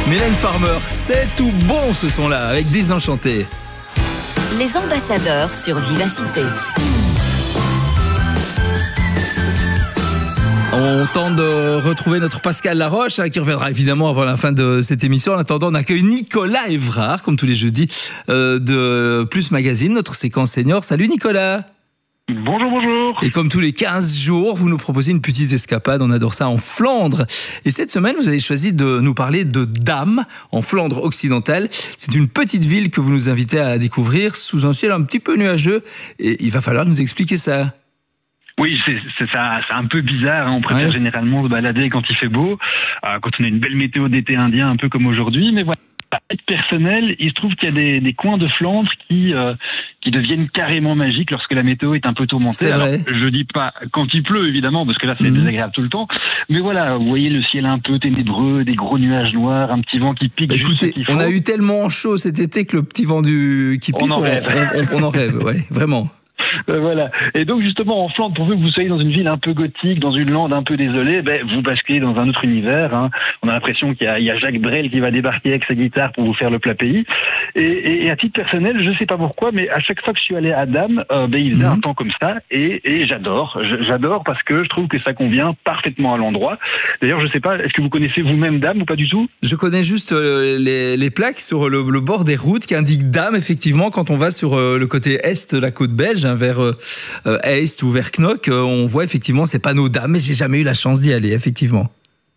Mylène Farmer, c'est tout bon ce son-là, avec Désenchanté. Les ambassadeurs sur Vivacité. On tente de retrouver notre Pascal Laroche, qui reviendra évidemment avant la fin de cette émission. En attendant, on accueille Nicolas Évrard, comme tous les jeudis, de Plus Magazine, notre séquence senior. Salut Nicolas. Bonjour, bonjour. Et comme tous les 15 jours, vous nous proposez une petite escapade, on adore ça, en Flandre. Et cette semaine, vous avez choisi de nous parler de Damme, en Flandre occidentale. C'est une petite ville que vous nous invitez à découvrir, sous un ciel un petit peu nuageux. Et il va falloir nous expliquer ça. Oui, c'est ça, c'est un peu bizarre. On préfère généralement se balader quand il fait beau, quand on a une belle météo d'été indien, un peu comme aujourd'hui. Mais voilà, à titre personnel, il se trouve qu'il y a des coins de Flandre qui deviennent carrément magiques lorsque la météo est un peu tourmentée. C'est vrai. Alors, je dis pas quand il pleut, évidemment, parce que là, c'est désagréable tout le temps. Mais voilà, vous voyez le ciel un peu ténébreux, des gros nuages noirs, un petit vent qui pique. Écoutez, on a eu tellement chaud cet été que le petit vent qui pique, on en rêve, ouais, vraiment. Voilà. Et donc justement en Flandre, pour que vous soyez dans une ville un peu gothique, dans une lande un peu désolée, vous basculez dans un autre univers. Hein. On a l'impression qu'il y a Jacques Brel qui va débarquer avec sa guitare pour vous faire le plat pays. Et à titre personnel, je sais pas pourquoi, mais à chaque fois que je suis allé à Damme, il faisait un temps comme ça, et j'adore parce que je trouve que ça convient parfaitement à l'endroit. D'ailleurs, je sais pas, est-ce que vous connaissez vous-même Damme ou pas du tout? Je connais juste les plaques sur le bord des routes qui indiquent Damme, effectivement, quand on va sur le côté est de la côte belge, hein, vers Est ou vers Knock, on voit effectivement ces panneaux Damme, mais j'ai jamais eu la chance d'y aller, effectivement.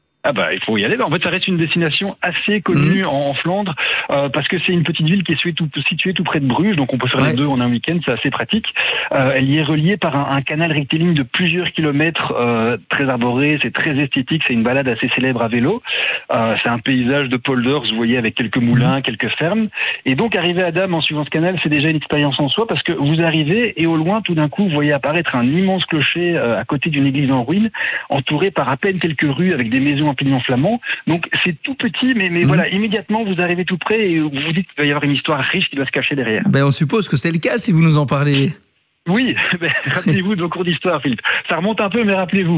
Il faut y aller. En fait, ça reste une destination assez connue en Flandre, parce que c'est une petite ville qui est située tout près de Bruges, donc on peut faire les deux en un week-end, c'est assez pratique. Elle y est reliée par un canal rectiligne de plusieurs kilomètres, très arboré, c'est très esthétique, c'est une balade assez célèbre à vélo. C'est un paysage de polders, vous voyez, avec quelques moulins, quelques fermes. Et donc, arriver à Damme en suivant ce canal, c'est déjà une expérience en soi, parce que vous arrivez et au loin, tout d'un coup, vous voyez apparaître un immense clocher à côté d'une église en ruine, entouré par à peine quelques rues avec des maisons en pignon flamand. Donc c'est tout petit, mais voilà, immédiatement vous arrivez tout près et vous vous dites qu'il va y avoir une histoire riche qui doit se cacher derrière. On suppose que c'est le cas si vous nous en parlez. Oui, rappelez-vous de vos cours d'histoire, Philippe. Ça remonte un peu, mais rappelez-vous.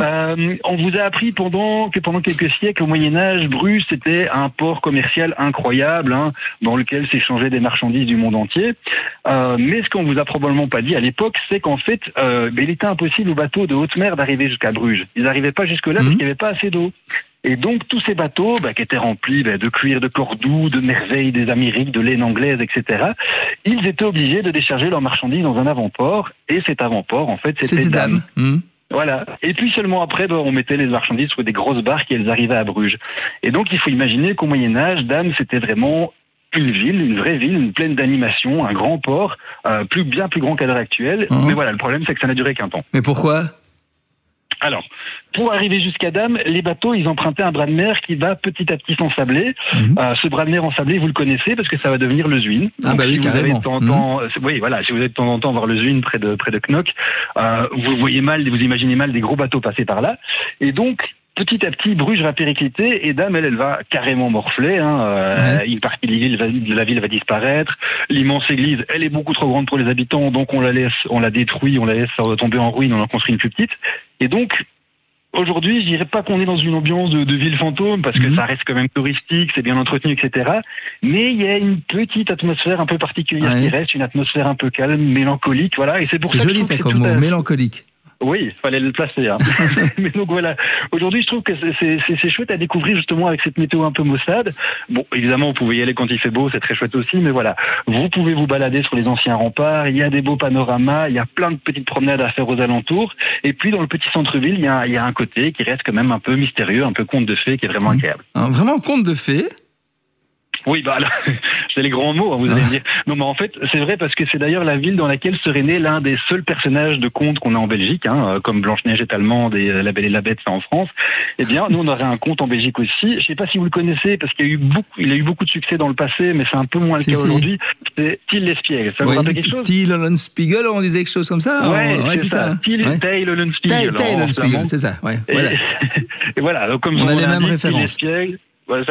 On vous a appris pendant quelques siècles, au Moyen-Âge, Bruges, c'était un port commercial incroyable, hein, dans lequel s'échangeaient des marchandises du monde entier. Mais ce qu'on vous a probablement pas dit à l'époque, c'est qu'en fait, il était impossible aux bateaux de haute mer d'arriver jusqu'à Bruges. Ils n'arrivaient pas jusque-là parce qu'il n'y avait pas assez d'eau. Et donc, tous ces bateaux, qui étaient remplis de cuir de Cordoue, de merveilles des Amériques, de laine anglaise, etc., ils étaient obligés de décharger leurs marchandises dans un avant-port. Et cet avant-port, en fait, c'était Damme. Voilà. Et puis seulement après, on mettait les marchandises sur des grosses barques et elles arrivaient à Bruges. Et donc, il faut imaginer qu'au Moyen-Âge, Damme, c'était vraiment une ville, une vraie ville, une plaine d'animation, un grand port, bien plus grand qu'à l'heure actuelle. Mais voilà, le problème, c'est que ça n'a duré qu'un temps. Mais pourquoi ? Alors, pour arriver jusqu'à Damme, les bateaux, ils empruntaient un bras de mer qui va petit à petit s'ensabler. Ce bras de mer ensablé, vous le connaissez parce que ça va devenir le Zwin. Oui, carrément. Oui, voilà, si vous êtes de temps en temps voir le Zwin près de Knock, vous imaginez mal des gros bateaux passer par là. Et donc, petit à petit, Bruges va péricliter et Damme, elle va carrément morfler. Une partie de la ville va disparaître. L'immense église, elle est beaucoup trop grande pour les habitants, donc on la détruit, on la laisse tomber en ruine, on en construit une plus petite. Et donc, aujourd'hui, je dirais pas qu'on est dans une ambiance de ville fantôme, parce que ça reste quand même touristique, c'est bien entretenu, etc. Mais il y a une petite atmosphère un peu particulière qui reste, une atmosphère un peu calme, mélancolique, voilà. Et c'est pour ça que joli ça comme mot, mélancolique. Oui, fallait le placer. Hein. Mais donc voilà. Aujourd'hui, je trouve que c'est chouette à découvrir justement avec cette météo un peu maussade. Bon, évidemment, vous pouvez y aller quand il fait beau, c'est très chouette aussi. Mais voilà, vous pouvez vous balader sur les anciens remparts. Il y a des beaux panoramas. Il y a plein de petites promenades à faire aux alentours. Et puis dans le petit centre-ville, il y a un côté qui reste quand même un peu mystérieux, un peu conte de fées, qui est vraiment agréable. Vraiment conte de fées. Oui, là, c'est les grands mots, vous allez me dire. Non, mais en fait, c'est vrai parce que c'est d'ailleurs la ville dans laquelle serait né l'un des seuls personnages de contes qu'on a en Belgique, comme Blanche-Neige est allemande et La Belle et la Bête, ça en France. Eh bien, nous, on aurait un conte en Belgique aussi. Je sais pas si vous le connaissez parce qu'il a eu beaucoup de succès dans le passé, mais c'est un peu moins le cas aujourd'hui. C'est Till l'Espiègle. Ça vous rappelle quelque chose? Till Eulenspiegel, on disait quelque chose comme ça? Ouais, c'est ça. Till Eulenspiegel. Till Eulenspiegel, c'est ça, ouais. Voilà. Et voilà. Donc, comme on a les mêmes références.